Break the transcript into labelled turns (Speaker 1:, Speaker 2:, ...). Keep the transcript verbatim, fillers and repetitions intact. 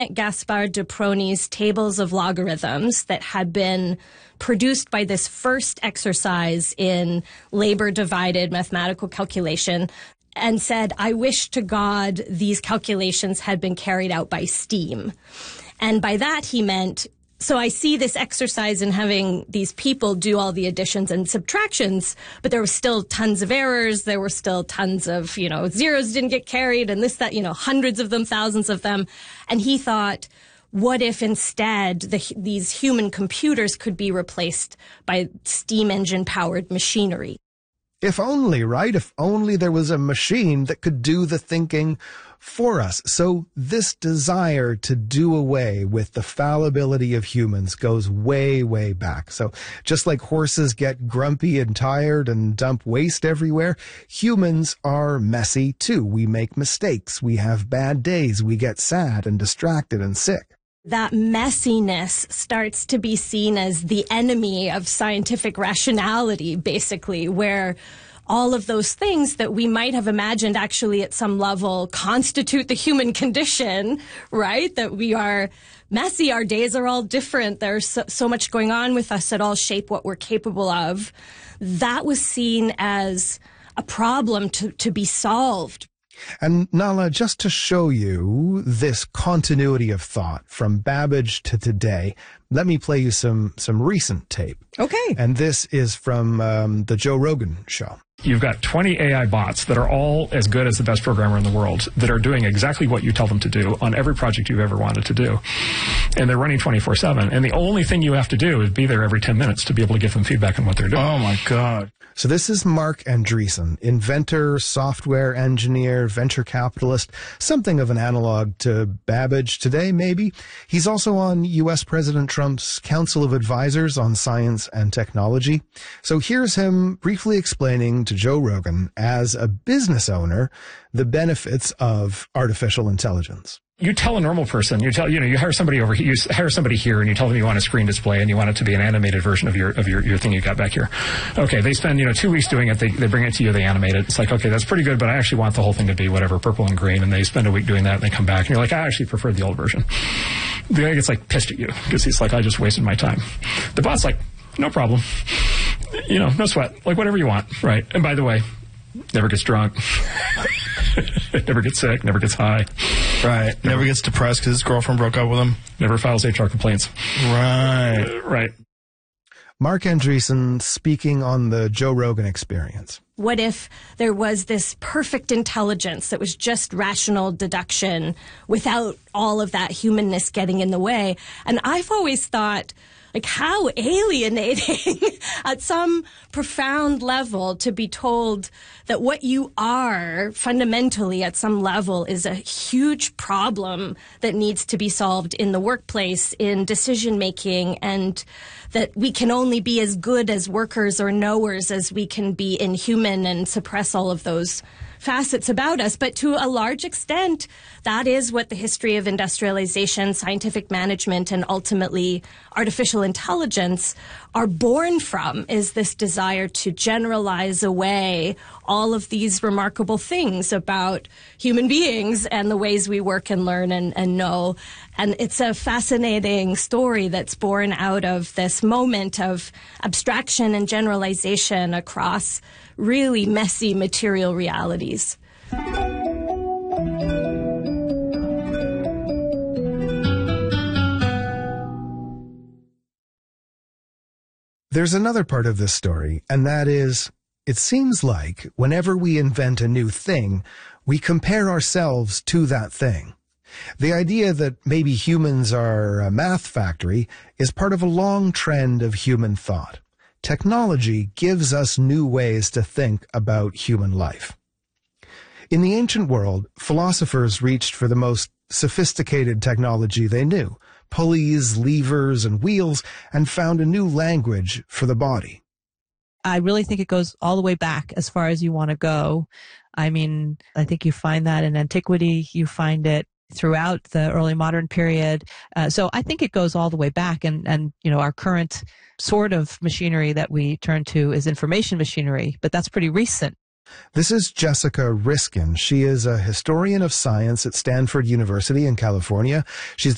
Speaker 1: Gaspard de Prony's tables of logarithms that had been produced by this first exercise in labor-divided mathematical calculation, and said, I wish to God these calculations had been carried out by steam. And by that he meant, so I see this exercise in having these people do all the additions and subtractions, but there were still tons of errors. There were still tons of, you know, zeros didn't get carried and this, that, you know, hundreds of them, thousands of them. And he thought, what if instead the, these human computers could be replaced by steam engine powered machinery?
Speaker 2: If only, right? If only there was a machine that could do the thinking for us. So this desire to do away with the fallibility of humans goes way, way back. So just like horses get grumpy and tired and dump waste everywhere, humans are messy too. We make mistakes. We have bad days. We get sad and distracted and sick.
Speaker 1: That messiness starts to be seen as the enemy of scientific rationality, basically, where all of those things that we might have imagined actually at some level constitute the human condition, right? That we are messy. Our days are all different. There's so, so much going on with us that all shape what we're capable of. That was seen as a problem to, to be solved.
Speaker 2: And Nala, just to show you this continuity of thought from Babbage to today, let me play you some, some recent tape.
Speaker 3: Okay.
Speaker 2: And this is from um, the Joe Rogan show.
Speaker 4: You've got twenty A I bots that are all as good as the best programmer in the world that are doing exactly what you tell them to do on every project you've ever wanted to do. And they're running twenty-four seven. And the only thing you have to do is be there every ten minutes to be able to give them feedback on what they're doing.
Speaker 3: Oh, my God.
Speaker 2: So this is Marc Andreessen, inventor, software engineer, venture capitalist, something of an analog to Babbage today, maybe. He's also on U S President Trump's Council of Advisors on Science and Technology. So here's him briefly explaining to Joe Rogan, as a business owner, the benefits of artificial intelligence.
Speaker 4: You tell a normal person, you tell, you know, you hire somebody over here, you hire somebody here and you tell them you want a screen display and you want it to be an animated version of your, of your, your thing you got back here. Okay. They spend, you know, two weeks doing it. They, they bring it to you, they animate it. It's like, okay, that's pretty good, but I actually want the whole thing to be whatever, purple and green. And they spend a week doing that and they come back and you're like, I actually prefer the old version. The guy gets like pissed at you because he's like, I just wasted my time. The bot's like, no problem. You know, no sweat, like whatever you want. Right. And by the way, never gets drunk. Never gets sick, never gets high.
Speaker 3: Right. Never, never gets depressed because his girlfriend broke up with him.
Speaker 4: Never files H R complaints.
Speaker 3: Right.
Speaker 4: Uh, right.
Speaker 2: Marc Andreessen speaking on the Joe Rogan Experience.
Speaker 1: What if there was this perfect intelligence that was just rational deduction without all of that humanness getting in the way? And I've always thought, like, how alienating at some profound level to be told that what you are fundamentally at some level is a huge problem that needs to be solved in the workplace, in decision making, and that we can only be as good as workers or knowers as we can be inhuman and suppress all of those facets about us. But to a large extent, that is what the history of industrialization, scientific management, and ultimately artificial intelligence are born from, is this desire to generalize away all of these remarkable things about human beings and the ways we work and learn and, and know. And it's a fascinating story that's born out of this moment of abstraction and generalization across really messy material realities.
Speaker 2: There's another part of this story, and that is, it seems like whenever we invent a new thing, we compare ourselves to that thing. The idea that maybe humans are a math factory is part of a long trend of human thought. Technology gives us new ways to think about human life. In the ancient world, philosophers reached for the most sophisticated technology they knew, pulleys, levers, and wheels, and found a new language for the body.
Speaker 5: I really think it goes all the way back as far as you want to go. I mean, I think you find that in antiquity, you find it throughout the early modern period. Uh, so I think it goes all the way back. And, and, you know, our current sort of machinery that we turn to is information machinery, but that's pretty recent.
Speaker 2: This is Jessica Riskin. She is a historian of science at Stanford University in California. She's